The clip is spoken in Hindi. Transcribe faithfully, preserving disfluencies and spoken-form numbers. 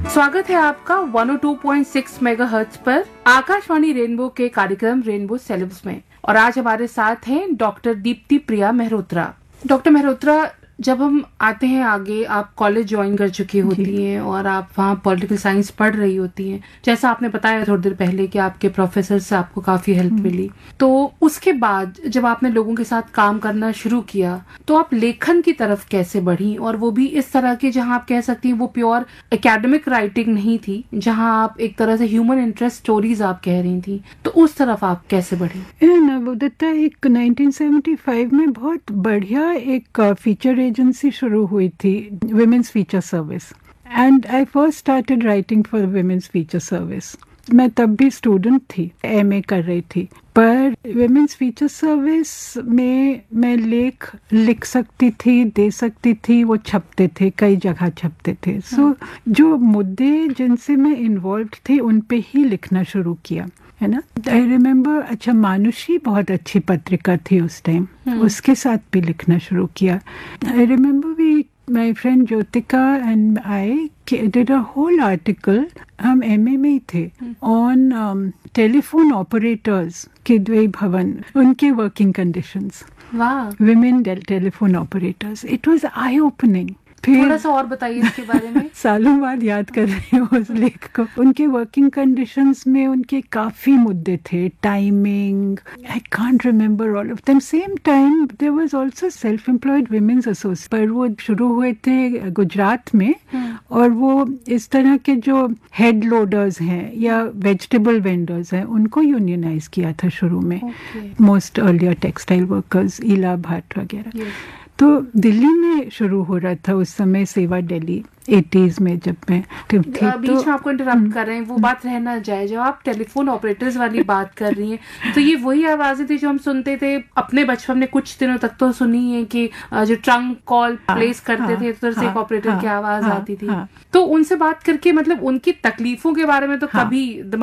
स्वागत है आपका एक सौ दो पॉइंट छह मेगाहर्ट्ज पर आकाशवाणी रेनबो के कार्यक्रम रेनबो सेलेब्स में। और आज हमारे साथ हैं डॉक्टर दीप्ति प्रिया मेहरोत्रा। डॉक्टर मेहरोत्रा, जब हम आते हैं आगे, आप कॉलेज ज्वाइन कर चुकी होती हैं और आप वहाँ पॉलिटिकल साइंस पढ़ रही होती हैं। जैसा आपने बताया थोड़ी देर पहले कि आपके प्रोफेसर से आपको काफी हेल्प मिली, तो उसके बाद जब आपने लोगों के साथ काम करना शुरू किया तो आप लेखन की तरफ कैसे बढ़ी, और वो भी इस तरह की जहाँ आप कह सकती हैं वो प्योर एकेडमिक राइटिंग नहीं थी, जहाँ आप एक तरह से ह्यूमन इंटरेस्ट स्टोरीज आप कह रही थी, तो उस तरफ आप कैसे बढ़ी? नवोदिता, एक नाइनटीन सेवेंटी फाइव में बहुत बढ़िया एक फीचर एजेंसी शुरू हुई थी, women's feature service, and I first started writing for women's feature service. मैं तब भी स्टूडेंट थी, एमए कर रही थी, पर विमेंस फीचर सर्विस में मैं लेख लिख सकती थी, दे सकती थी, वो छपते थे, कई जगह छपते थे। सो so, जो मुद्दे जिनसे मैं इन्वॉल्व थी उन पे ही लिखना शुरू किया, है ना। आई रिमेम्बर, अच्छा, मानुषी बहुत अच्छी पत्रिका थी उस टाइम, उसके साथ भी लिखना शुरू किया। I remember we my friend Jyotika and I did a whole article, हम एमए में ही थे, ऑन टेलीफोन ऑपरेटर्स किदवई भवन, उनके working conditions, women telephone operators. It was I opening. थोड़ा सा और बताइए इसके बारे में। सालों बाद याद कर रही हूँ उस लेख को। उनके वर्किंग कंडीशंस में उनके काफी मुद्दे थे, timing, I can't remember all of them. Same time there was also self employed women's association, पर वो शुरू हुए थे गुजरात में, और वो इस तरह के जो हेड लोडर्स हैं या वेजिटेबल वेंडर्स हैं उनको यूनियनाइज किया था शुरू में, मोस्ट अर्लियर टेक्सटाइल वर्कर्स, इला भाट वगैरह। तो दिल्ली में शुरू हो रहा था उस समय सेवा दिल्ली, एटीज़ में जब मैं थी। बीच में तो, आपको इंटरप्ट कर रहे हैं, वो बात रहना जाए। जब आप टेलीफोन ऑपरेटर्स वाली बात कर रही हैं, तो ये वही आवाजें थी जो हम सुनते थे अपने बचपन में, कुछ दिनों तक तो सुनी है कि जो ट्रंक कॉल प्लेस करते थे तो से एक ऑपरेटर की आवाज आती थी। तो उनसे बात करके, मतलब उनकी तकलीफों के बारे में तो कभी